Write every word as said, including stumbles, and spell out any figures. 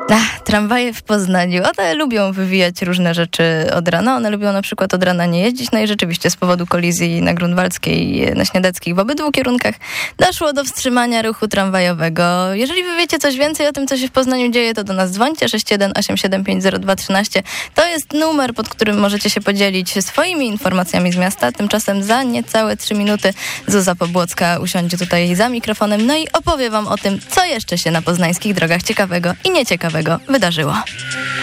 Ach, tramwaje w Poznaniu, one lubią wywijać różne rzeczy od rana. One lubią na przykład od rana nie jeździć. No i rzeczywiście z powodu kolizji na Grunwaldzkiej, na Śniadeckich w obydwu kierunkach doszło do wstrzymania ruchu tramwajowego. Jeżeli wy wiecie coś więcej o tym, co się w Poznaniu dzieje, to do nas dzwońcie. sześć jeden osiem siedem pięć zero dwa jeden trzy. To jest numer, pod którym możecie się podzielić swoimi informacjami z miasta. Tymczasem za niecałe trzy minuty Zuza Pobłocka usiądzie tutaj za mikrofonem, no i opowie wam o tym, co jeszcze się na poznańskich drogach ciekawego i nieciekawego wydarzyło.